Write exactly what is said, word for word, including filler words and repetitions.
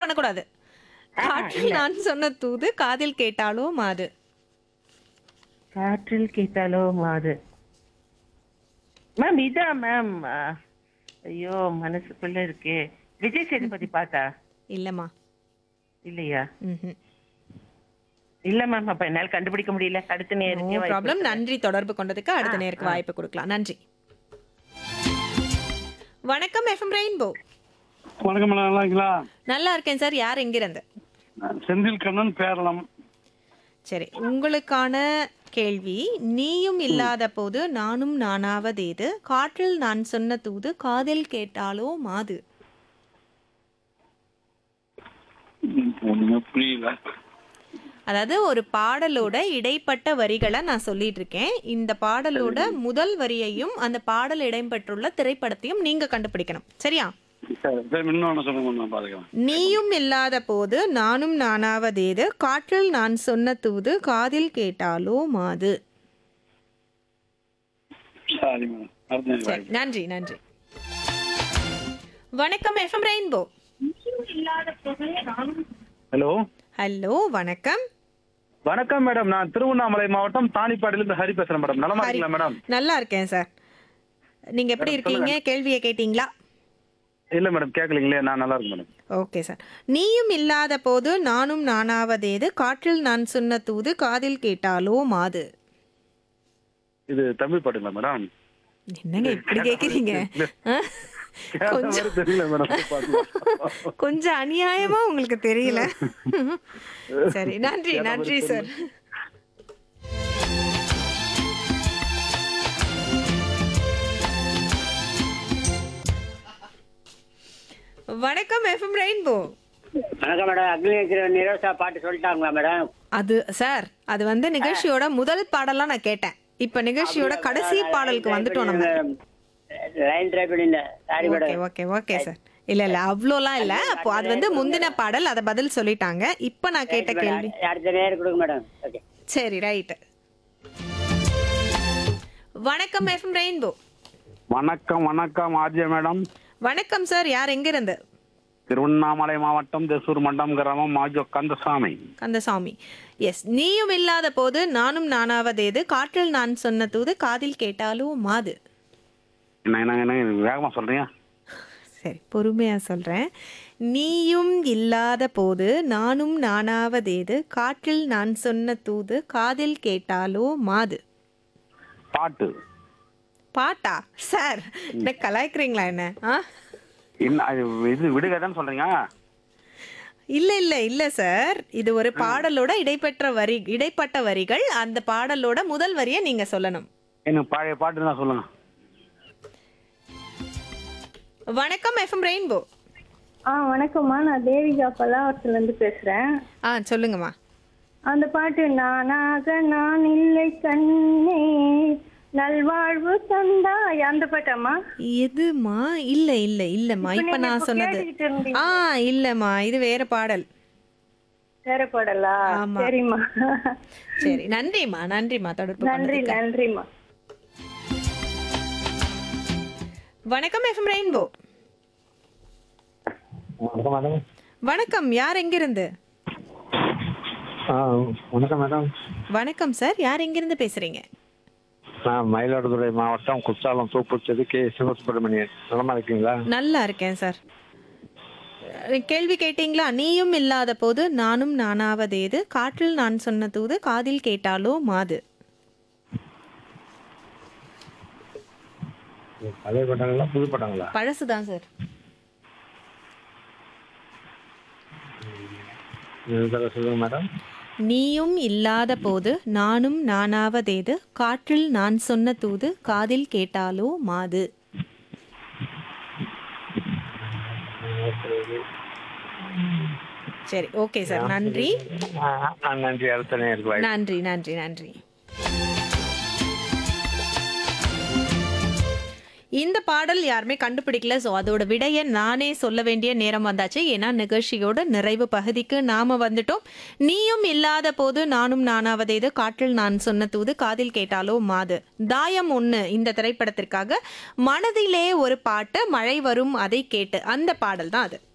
பண்ணக்கூடாது. ஆஹா, காற்றில் இல்ல. நான் சொன்ன தூது காதில் கேட்டாலோ மாது. காற்றில் கேட்டாலோ மாது. மேம் இதான் மேம். ஆ, ஐயோ மனசுக்குள்ள இருக்கே. விஜய் சேதுபதி பாட்டா? இல்லம்மா. இல்லையா? ம்ஹும். இல்ல மேம், அப்ப என்னால கண்டுபிடிக்க முடியல. அடுத்த நோ நேருக்கே வாய்ப்பு ப்ராப்ளம். கொடுத்துறேன். நன்றி தொடர்பு கொண்டதுக்கு. ஆ, அடுத்த நேருக்கு ஆ. வாய்ப்பு கொடுக்கலாம். நன்றி. வணக்கம் எஃப்எம் ரெயின்போ. வணக்கம் மேடம், நல்லா இருக்கீங்களா? நல்லா இருக்கேன் சார். யார் எங்கிருந்து? நான் செந்தில் கண்ணன் பேரளம். சரி, உங்களுக்கான கேள்வி. நீயும் இல்லாத போது நானும் நானாவதேது, காற்றில் நான் சொன்ன தூது காதில் கேட்டாலோ மாது. ம், ஒண்ணுமே புரியல. அதாவது ஒரு பாடலோட இடைப்பட்ட வரிகளை நான் சொல்லிட்டு இருக்கேன். இந்த பாடலோட முதல் வரியையும் அந்த பாடல் இடம்பெற்றுள்ள திரைப்படத்தையும் நீங்க கண்டுபிடிக்கணும். சரியா? சரி, சரி, இன்னொன்னு சொல்லுங்க, நான் பாத்துக்கிறேன். நீயும் இல்லாத போது நானும் நானாவதேது, காற்றில் நான் சொன்ன தூது காதில் கேட்டாலோ மாது. சரி மேடம், அடுத்த நேரம் சரி, வாய்ப்பு. நன்றி நன்றி. வணக்கம் எஃப்எம் ரெயின்போ. ஹலோ, ஹலோ வணக்கம். வணக்கம் மேடம். நான் திருவண்ணாமலை மாவட்டம் தானிப்பாடியிலிருந்து ஹரி பேசுறேன் மேடம். நலமா ஹரி. இருக்கீங்களா மேடம்? நல்லா இருக்கேன் சார். நீங்க எப்படி மேடம், இருக்கீங்க? கேள்வியை கேட்டீங்களா? இல்ல மேடம், கேட்கலீங்களே. நான் நல்லா இருக்கேன் மேடம். Okay sir. நீயும் இல்லாத போது நானும் நானாவதேது, காற்றில் நான் சொன்ன தூது காதில் கேட்டாலோ மாது. இது தமிழ் பாட்டுங்களா மேடம்? என்னங்க இப்படி கேக்குறீங்க? ஆ? கேட்ட கொஞ்சம் மாதிரி தெரியல மேடம் பாட்டு. கொஞ்சம் அநியாயமா உங்களுக்கு தெரியல. சரி, நன்றி கேட்ட மாதிரி நன்றி சார். வணக்கம் எஃப்எம் ரெயின்போ. வணக்கம் மேடம். அக்னி நிரோஷா பாட்டு சொல்லிட்டாங்களா மேடம்? அது சார், அது வந்து நிகழ்ச்சியோட முதல் பாடலாம் நான் கேட்டேன். இப்ப நிகழ்ச்சியோட கடைசி பாடலுக்கு வந்துட்டோம் நம்ம. லைன் ட்ரை பண்ணி sorry okay madam. Okay okay sir. இல்ல இல்ல அவ்வளோலாம் இல்ல. அப்போ அது வந்து முந்தின பாடல், அத பதில் சொல்லிட்டாங்க. இப்ப நான் கேட்ட கேள்வி. அடுத்த நேரம் கொடுங்க மேடம். ஓகே, சரி, ரைட். வணக்கம் எஃப்எம் ரெயின்போ. வணக்கம் வணக்கம் ஆர்ஜே மேடம். வணக்கம் சார். யார் எங்க இருந்து? திருவண்ணாமலை மாவட்டம் தேசூர் மண்டம் கிராமம் மாஜோ கந்தசாமி. கந்தசாமி. எஸ். நீயும் இல்லாத போது நானும் நானாவதேது, காற்றில் நான் சொன்ன தூது காதில் கேட்டாலோ மாது. என்ன என்ன என்ன வேகமா சொல்றீங்க? சரி, பொறுமையா சொல்றேன். நீயும் இல்லாத போது நானும் நானாவதேது, காற்றில் நான் சொன்ன தூது காதில் கேட்டாலோ மாது. பாட்டு. பாட்டா? சார், என்ன கலாய்க்கிறீங்களா என்ன? ஆ? என்ன அது, இது விடுகதைன்னு சொல்றீங்க? இல்ல இல்ல இல்ல சார். இது ஒரு பாடலோட இடைப்பெற்ற வரி, இடைப்பட்ட வரிகள். அந்த பாடலோட முதல் வரியை நீங்க சொல்லணும். எனக்கு பழைய பாட்டு தான் சொல்லுங்க. வணக்கம் எஃப்எம் ரெயின்போ. ஆ வணக்கம்மா, நான் தேவிகா பல்லாவரத்துல இருந்து பேசுறேன். ஆ சொல்லுங்கம்மா. அந்த பாட்டு நானாக நான் இல்லை கண்ணே நல்வாழ்வு தந்தாய், அந்த பாட்டாம்மா? எதுமா? இல்ல இல்ல இல்லம்மா. இப்ப இப்ப நீங்க நான் இப்ப சொன்னது. கேட்டுக்கிட்டு இருந்தீங்க. ஆ இல்லம்மா, இது வேற பாடல். வேற பாடலா? ஆமா. சரிம்மா. சரி, நன்றிம்மா நன்றிம்மா தொடர்பு நன்றி கொண்டதுக்கு. நன்றிம்மா. வணக்கம் எஃப்எம் ரெயின்போ. வணக்கம் மேடம். வணக்கம். யார் எங்கிருந்து? ஆ வணக்கம் மேடம். வணக்கம் சார். யார் எங்கிருந்து பேசுறீங்க? நான் மயிலாடுதுறை மாவட்டம் குற்றாலம் தூப்புச்சது கே சிவசுப்பிரமணியன். நலமா இருக்கீங்களா? நல்லா இருக்கேன் சார். கேள்வி கேட்டீங்களா? நீயும் இல்லாத போது நானும் நானாவதேது, காற்றில் நான் சொன்ன தூது காதில் கேட்டாலோ மாது. பழைய படங்களா புது படங்களா? பழசுதான் சார். சொல்லுங்க மேடம். நீயும் இல்லாத போது நானும் நானாவதேது, காற்றில் நான் சொன்ன தூது காதில் கேட்டாலோ மாது. சரி, ஓகே சார். நன்றி ஆ, ஆ, நன்றி. அடுத்த நேருக்கு வாய்ப்பு. நன்றி நன்றி நன்றி. இந்த பாடல் யாருமே கண்டுபிடிக்கல. ஸோ அதோட விடையை நானே சொல்ல வேண்டிய நேரம் வந்தாச்சு. ஏன்னா நிகழ்ச்சியோட நிறைவு பகுதிக்கு நாம வந்துட்டோம். நீயும் இல்லாத போது நானும் நானாவதேது, காற்றில் நான் சொன்ன தூது காதில் கேட்டாலோ மாது. தாயம் ஒன்று இந்த திரைப்படத்திற்காக மனதிலே ஒரு பாட்டு, மழை வரும் அதை கேட்டு, அந்த பாடல் தான் அது.